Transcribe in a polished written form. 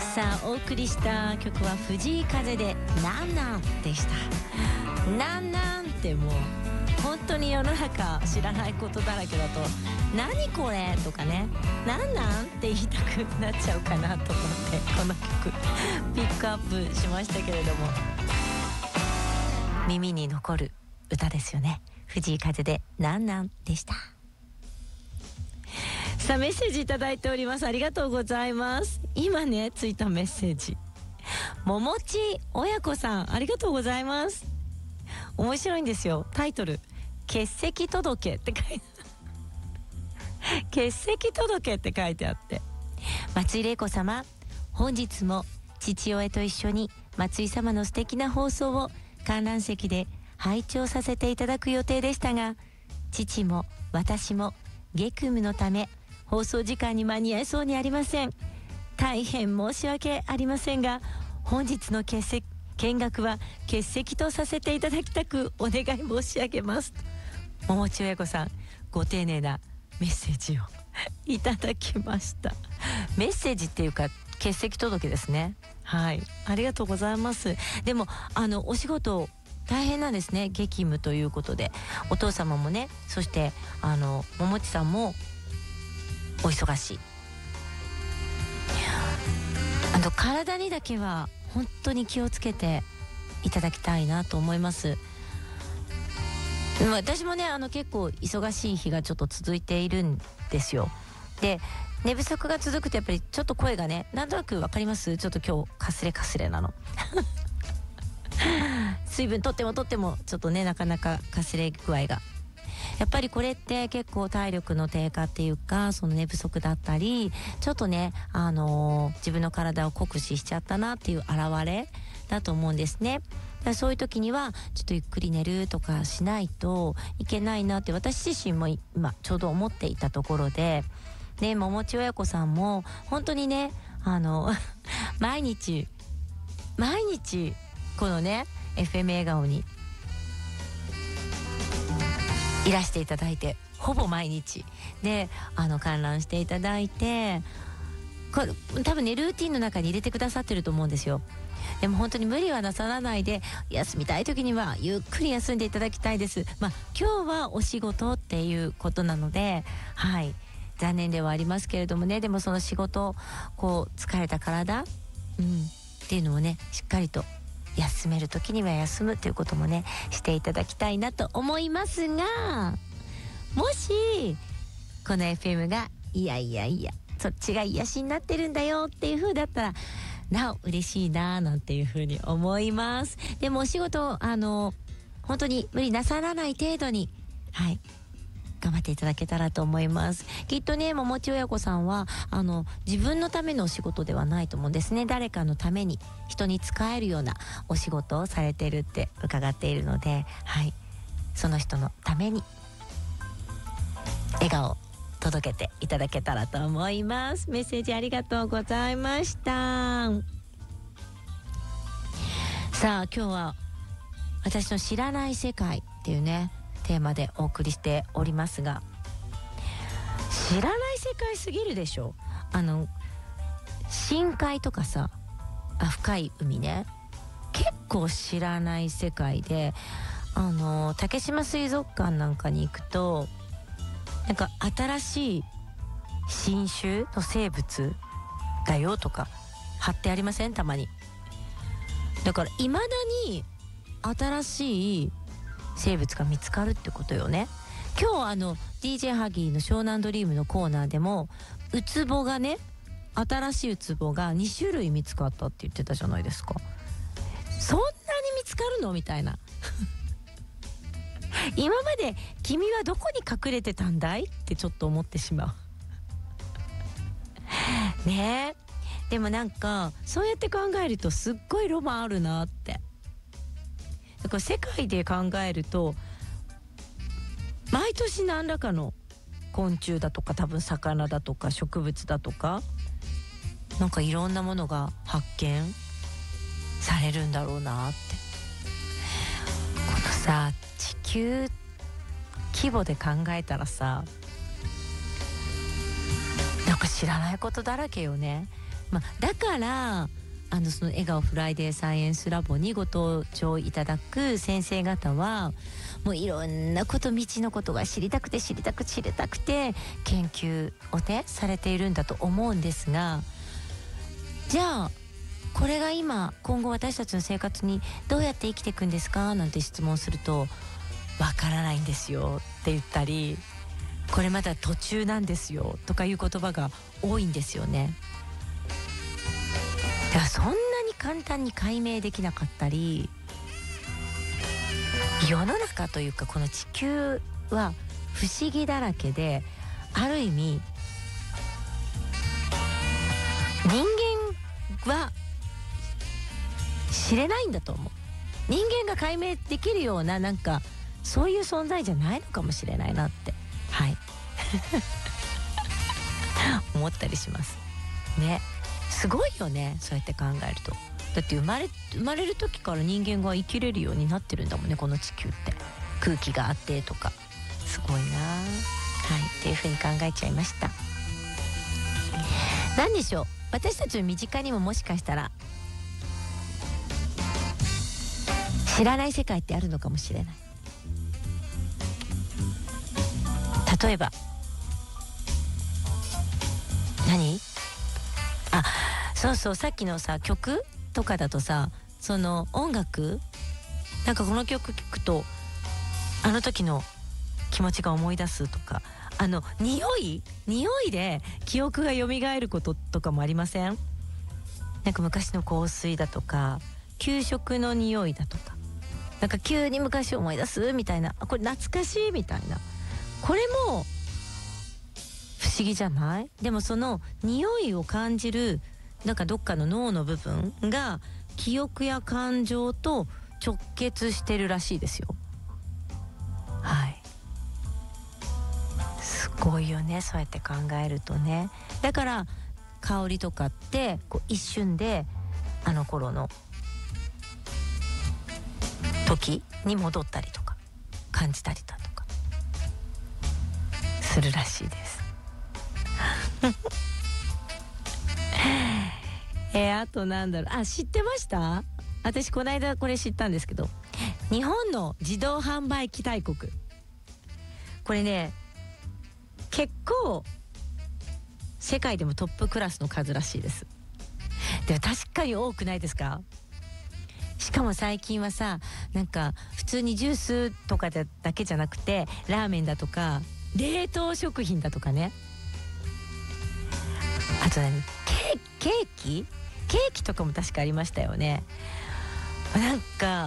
さあお送りした曲は藤井風でなんなんでした。なんなんってもう本当に世の中知らないことだらけだと何これとかね、なんなんって言いたくなっちゃうかなと思ってこの曲ピックアップしましたけれども、耳に残る歌ですよね。藤井風でなんなんでした。さあメッセージいただいております。ありがとうございます。今ねついたメッセージ、ももち親子さんありがとうございます。面白いんですよ。タイトル欠席届って書いて欠席届って書いてあって、松井玲子様、本日も父親と一緒に松井様の素敵な放送を観覧席で拝聴させていただく予定でしたが、父も私も激務のため放送時間に間に合いそうにありません。大変申し訳ありませんが、本日の見学は欠席とさせていただきたくお願い申し上げます。桃地親子さん、ご丁寧なメッセージをいただきました。メッセージっていうか欠席届ですね。はい、ありがとうございます。でもお仕事大変なんですね。激務ということで、お父様もね、そして桃地さんもお忙しい。体にだけは本当に気をつけていただきたいなと思います。私もね結構忙しい日がちょっと続いているんですよ。で寝不足が続くとやっぱりちょっと声がね、なんとなくわかります？ちょっと今日かすれなの水分とってもちょっとねなかなかかすれ具合が、やっぱりこれって結構体力の低下っていうか、その寝不足だったりちょっとね自分の体を酷使しちゃったなっていう表れだと思うんですね。だからそういう時にはちょっとゆっくり寝るとかしないといけないなって私自身も今ちょうど思っていたところでね、桃地親子さんも本当にね毎日このね FM 笑顔にいらしていただいて、ほぼ毎日で観覧していただいて、これ多分ねルーティンの中に入れてくださってると思うんですよ。でも本当に無理はなさらないで、休みたい時にはゆっくり休んでいただきたいです。今日はお仕事っていうことなので、はい残念ではありますけれどもね、でもその仕事疲れた体、っていうのをねしっかりと休める時には休むということもねしていただきたいなと思いますが、もしこの FM がいやそっちが癒しになってるんだよっていう風だったらなお嬉しいななんていう風に思います。でもお仕事本当に無理なさらない程度に頑張っていただけたらと思います。きっとね桃地親子さんは自分のためのお仕事ではないと思うんですね。誰かのために人に仕えるようなお仕事をされてるって伺っているので、その人のために笑顔を届けていただけたらと思います。メッセージありがとうございました。さあ今日は私の知らない世界っていうねテーマでお送りしておりますが、知らない世界すぎるでしょ。深海とかさ、深い海ね、結構知らない世界で竹島水族館なんかに行くとなんか新しい新種の生物だよとか貼ってありません？たまに。だから未だに新しい生物が見つかるってことよね。今日DJ ハギーの湘南ドリームのコーナーでもウツボがね、新しいウツボが2種類見つかったって言ってたじゃないですか。そんなに見つかるのみたいな今まで君はどこに隠れてたんだいってちょっと思ってしまうね。でもなんかそうやって考えるとすっごいロマンあるなって。だから世界で考えると毎年何らかの昆虫だとか多分魚だとか植物だとかなんかいろんなものが発見されるんだろうなって。このさ地球規模で考えたらさなんか知らないことだらけよね。 だからその笑顔フライデーサイエンスラボにご登場いただく先生方はもういろんなこと、未知のことが知りたくて研究をねされているんだと思うんですが、じゃあこれが今後私たちの生活にどうやって生きていくんですかなんて質問すると、わからないんですよって言ったり、これまだ途中なんですよとかいう言葉が多いんですよね。だからそんなに簡単に解明できなかったり、世の中というかこの地球は不思議だらけで、ある意味人間は知れないんだと思う。人間が解明できるようななんかそういう存在じゃないのかもしれないなって思ったりしますね。すごいよね、そうやって考えると。だって生まれる時から人間が生きれるようになってるんだもんね、この地球って。空気があってとか、すごいなっていうふうに考えちゃいました。何でしょう、私たちの身近にももしかしたら知らない世界ってあるのかもしれない。例えばそうさっきのさ曲とかだとさ、その音楽なんかこの曲聴くとあの時の気持ちが思い出すとか、匂いで記憶が蘇ることとかもありません？なんか昔の香水だとか給食の匂いだとか、なんか急に昔思い出すみたいな、これ懐かしいみたいな、これも不思議じゃない？でもその匂いを感じるなんかどっかの脳の部分が記憶や感情と直結してるらしいですよ。すごいよね、そうやって考えるとね。だから香りとかってこう一瞬であの頃の時に戻ったりとか感じたりだとかするらしいですあとなんだろう、知ってました？私この間これ知ったんですけど、日本の自動販売機大国、これね結構世界でもトップクラスの数らしいです。でも確かに多くないですか？しかも最近はさ、なんか普通にジュースとかだけじゃなくてラーメンだとか冷凍食品だとかね、あとケーキとかも確かありましたよね。なんか